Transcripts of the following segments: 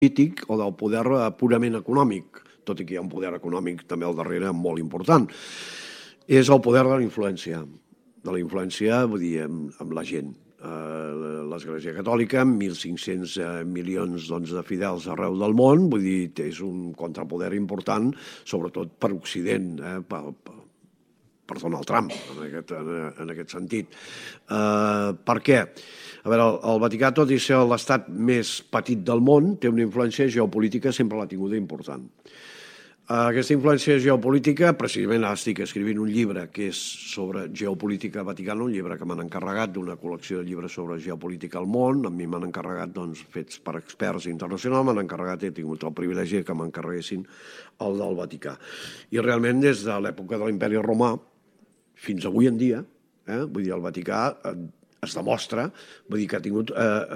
polític o del poder purament econòmic, tot i que hi ha un poder econòmic també al darrere molt important. És el poder de la influència, vull dir, amb la gent. L'Església Catòlica, amb 1.500 milions de fidels arreu del món, vull dir, és un contrapoder important, sobretot per Occident, per Donald Trump, en aquest sentit. Per què? A veure, el Vaticà, tot i ser l'estat més petit del món, té una influència geopolítica, sempre l'ha tinguda important. Aquesta influència geopolítica, precisament ara estic escrivint un llibre que és sobre geopolítica vaticana, un llibre que m'han encarregat d'una col·lecció de llibres sobre geopolítica al món. A mi m'han encarregat, fets per experts internacionals, m'han encarregat, he tingut el privilegi que m'encarreguessin el del Vaticà. I realment des de l'època de l'Imperi Romà fins avui en dia, vull dir, el Vaticà es demostra, vull dir que ha tingut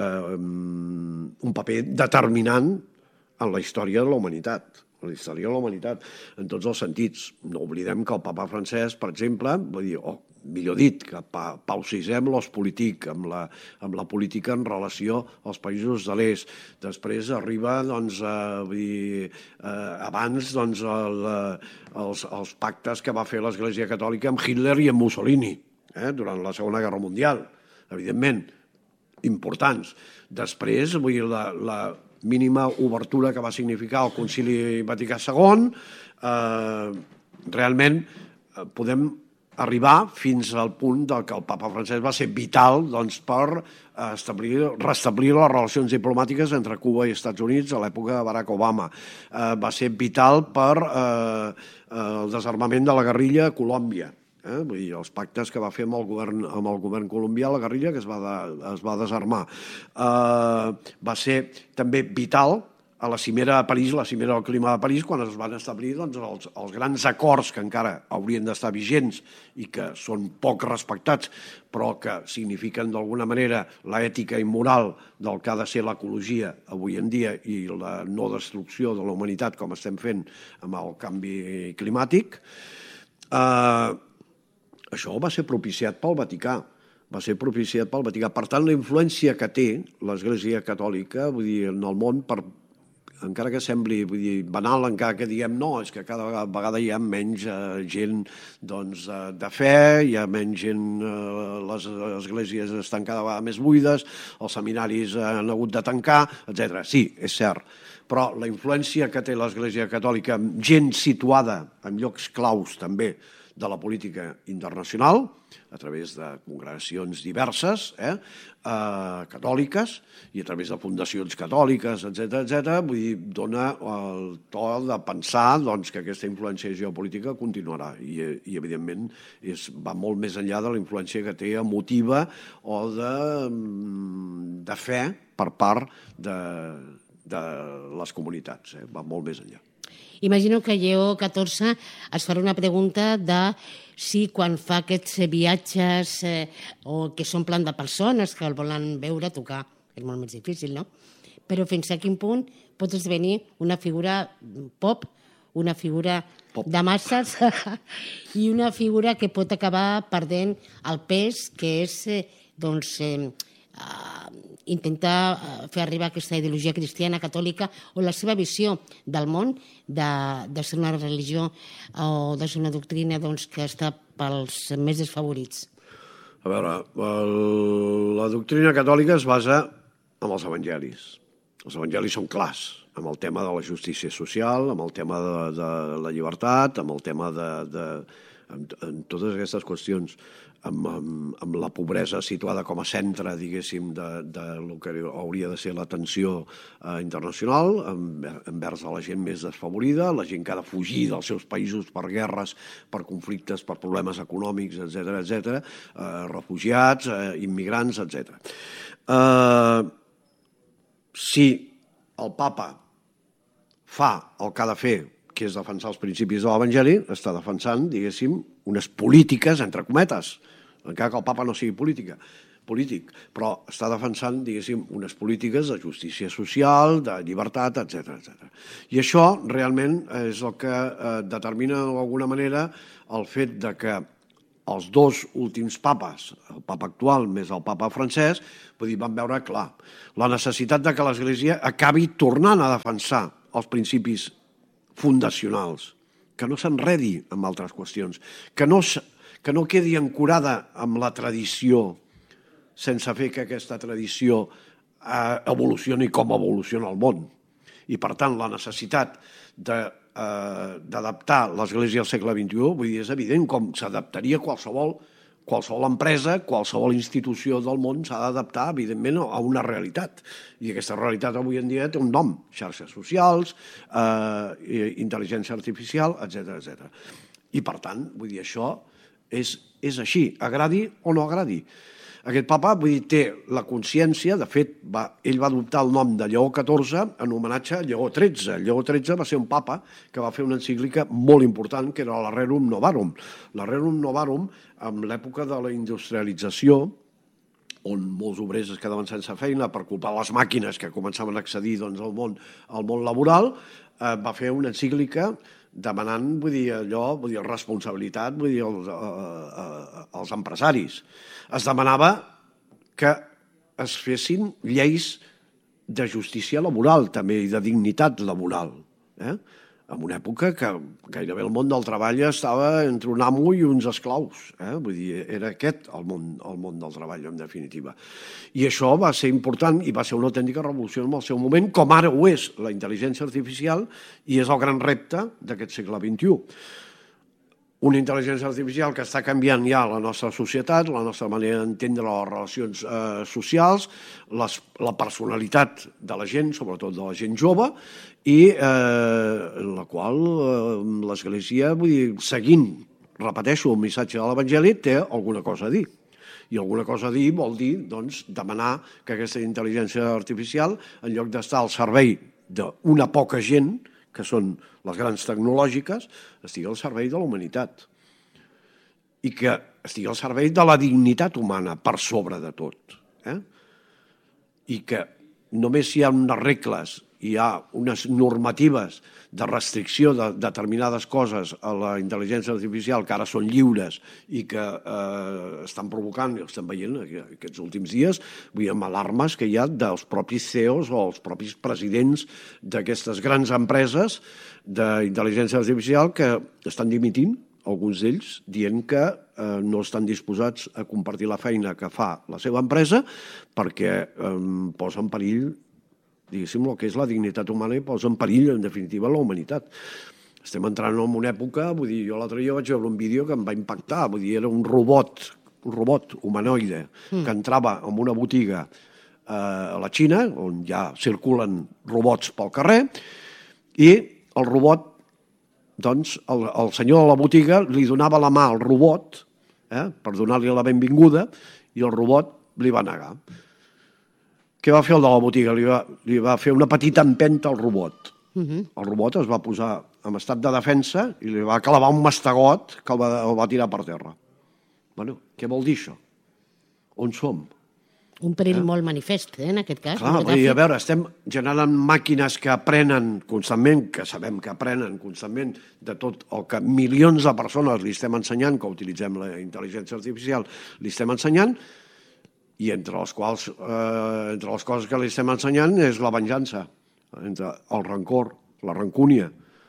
un paper determinant en la història de la humanitat, en tots els sentits. No oblidem que el papa francès, per exemple, vull dir, millor dit, que Pau VI l'Ostpolitik, amb la política en relació als països de l'est. Després arriba, abans, els pactes que va fer l'Església Catòlica amb Hitler i amb Mussolini, durant la Segona Guerra Mundial, evidentment, importants. Després, vull dir, la mínima obertura que va significar el Concili Vaticà II, realment podem arribar fins al punt que el papa francès va ser vital per restablir les relacions diplomàtiques entre Cuba i Estats Units a l'època de Barack Obama. Va ser vital per el desarmament de la guerrilla a Colòmbia. Vull dir, els pactes que va fer amb el govern colombià, la guerrilla, que es va desarmar. Va ser també vital a la cimera de París, la cimera del clima de París, quan es van establir els grans acords que encara haurien d'estar vigents i que són poc respectats, però que signifiquen d'alguna manera l'ètica i moral del que ha de ser l'ecologia avui en dia i la no destrucció de la humanitat com estem fent amb el canvi climàtic. Això va ser propiciat pel Vaticà. Per tant, la influència que té l'Església Catòlica, vull dir, en el món, encara que sembli banal, encara que diguem no, és que cada vegada hi ha menys gent de fe, hi ha menys gent, les esglésies estan cada vegada més buides, els seminaris han hagut de tancar, etc. Sí, és cert, però la influència que té l'Església Catòlica amb gent situada en llocs claus també de la política internacional, a través de congregacions diverses, catòliques, i a través de fundacions catòliques, etc., vull dir, dona el to de pensar que aquesta influència geopolítica continuarà i evidentment, va molt més enllà de la influència que té emotiva o de fe per part de les comunitats. Va molt més enllà. Imagino que Lleó XIV es farà una pregunta de si quan fa aquests viatges o que s'omplen de persones que el volen veure, tocar, és molt més difícil, no? Però fins a quin punt pot esdevenir una figura pop, una figura de masses i una figura que pot acabar perdent el pes que és intentar fer arribar aquesta ideologia cristiana catòlica o la seva visió del món de ser una religió o de ser una doctrina que està pels més desfavorits. A veure, la doctrina catòlica es basa en els evangelis. Els evangelis són clars, amb el tema de la justícia social, amb el tema de la llibertat, amb el tema en totes aquestes qüestions, amb la pobresa situada com a centre, diguéssim, del que hauria de ser l'atenció internacional envers a la gent més desfavorida, la gent que ha de fugir dels seus països per guerres, per conflictes, per problemes econòmics, etc., refugiats, immigrants, etc. Si el papa fa el que ha de fer, que és defensar els principis de l'Evangeli, està defensant, diguéssim, unes polítiques, entre cometes, encara que el papa no sigui polític, però està defensant, diguéssim, unes polítiques de justícia social, de llibertat, etc. I això realment és el que determina d'alguna manera el fet de que els dos últims papes, el papa actual més el papa francès, vull dir, van veure clar la necessitat de que l'Església acabi tornant a defensar els principis fundacionals, que no s'enredi amb altres qüestions, que no quedi ancorada amb la tradició sense fer que aquesta tradició evolucioni com evoluciona el món. I, per tant, la necessitat d'adaptar l'Església al segle XXI, vull dir, és evident com s'adaptaria qualsevol empresa, qualsevol institució del món s'ha d'adaptar, evidentment, a una realitat. I aquesta realitat avui en dia té un nom, xarxes socials, intel·ligència artificial, etc. I, per tant, vull dir, això és així, agradi o no agradi. Aquest papa, vull dir, té la consciència, de fet, ell va adoptar el nom de Lleó XIV en homenatge a Lleó XIII. Lleó XIII va ser un papa que va fer una encíclica molt important, que era la Rerum Novarum. La Rerum Novarum, en l'època de la industrialització, on molts obrers es quedaven sense feina per culpar les màquines que començaven a accedir al món laboral, va fer una encíclica demanant, responsabilitat, als empresaris. Es demanava que es fessin lleis de justícia laboral, també, i de dignitat laboral. En una època que gairebé el món del treball estava entre un amo i uns esclaus. Vull dir, era aquest el món del treball, en definitiva. I això va ser important i va ser una autèntica revolució en el seu moment, com ara ho és la intel·ligència artificial, i és el gran repte d'aquest segle XXI. Una intel·ligència artificial que està canviant ja la nostra societat, la nostra manera d'entendre les relacions socials, la personalitat de la gent, sobretot de la gent jove, i en la qual l'Església, seguint, repeteixo, el missatge de l'Evangeli, té alguna cosa a dir. I alguna cosa a dir vol dir, doncs, demanar que aquesta intel·ligència artificial, en lloc d'estar al servei d'una poca gent, que són les grans tecnològiques, estigui al servei de la humanitat. I que estigui al servei de la dignitat humana, per sobre de tot. I que només hi ha unes regles, hi ha unes normatives de restricció de determinades coses a la intel·ligència artificial que ara són lliures i que estan provocant, estem veient aquests últims dies, veiem alarmes que hi ha dels propis CEOs o els propis presidents d'aquestes grans empreses d'intel·ligència artificial que estan dimitint, alguns d'ells, dient que no estan disposats a compartir la feina que fa la seva empresa perquè posa en perill, diguéssim, el que és la dignitat humana i posa en perill, en definitiva, la humanitat. Estem entrant en una època, jo l'altre dia vaig veure un vídeo que em va impactar, era un robot humanoide que entrava en una botiga a la Xina, on ja circulen robots pel carrer, i el robot, doncs, el senyor de la botiga li donava la mà al robot per donar-li la benvinguda i el robot li va negar. Què va fer el de la botiga? Li va fer una petita empenta al robot. El robot es va posar en estat de defensa i li va clavar un mastegot que el va tirar per terra. Bueno, què vol dir això? On som? Un perill molt manifest, en aquest cas. Clar, a veure, estem generant màquines que aprenen constantment, que sabem que aprenen constantment de tot el que milions de persones li estem ensenyant, que utilitzem la intel·ligència artificial, li estem ensenyant, i entre les coses que li estem ensenyant és la venjança, entre el rancor, la rancúnia,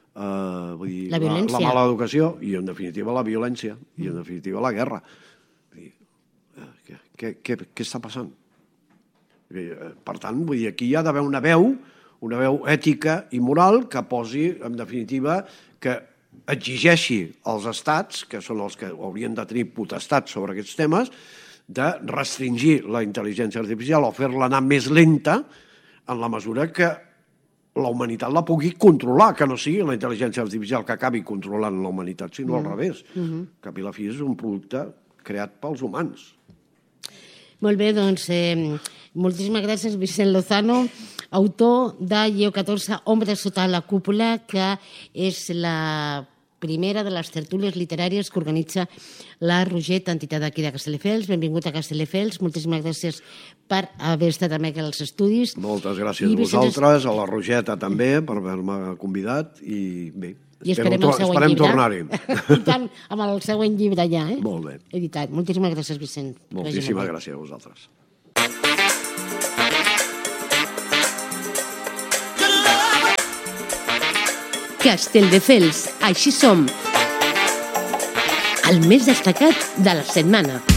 la violència, la mala educació i, en definitiva, la violència i, en definitiva, la guerra. Què està passant? Per tant, aquí hi ha d'haver una veu ètica i moral que posi, en definitiva, que exigeixi als estats, que són els que haurien de tenir potestat sobre aquests temes, de restringir la intel·ligència artificial o fer-la anar més lenta en la mesura que la humanitat la pugui controlar, que no sigui la intel·ligència artificial que acabi controlant la humanitat, sinó al revés. Cap i a la fi és un producte creat pels humans. Molt bé, doncs, moltíssimes gràcies, Vicent Lozano, autor de Lleó XIV, Ombra sota la cúpula, que és la primera de les tertúlies literàries que organitza la Roget, entitat d'aquí de Castelldefels. Benvingut a Castelldefels, moltíssimes gràcies per haver estat també aquí als estudis. Moltes gràcies a vosaltres, a la Rogeta també, per haver-me convidat, i bé, I esperem el següent esperem llibre. tornar-hi. I tant, amb el següent llibre ja, eh? Molt bé. Editat. Moltíssimes gràcies, Vicent. Moltíssimes gràcies a vosaltres. Castelldefels, així som. El més destacat de la setmana.